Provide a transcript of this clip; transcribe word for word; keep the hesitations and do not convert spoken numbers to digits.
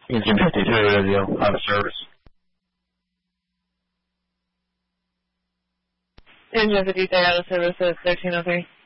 Engine fifty-two radio, out of service. Engine fifty-three out of service at thirteen oh three.